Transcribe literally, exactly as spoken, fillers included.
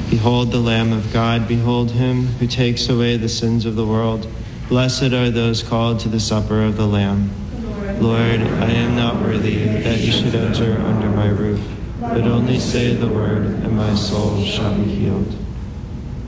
Behold the Lamb of God, behold him who takes away the sins of the world. Blessed are those called to the supper of the Lamb. Lord, I am not worthy that you should enter under my roof, but only say the word, and my soul shall be healed.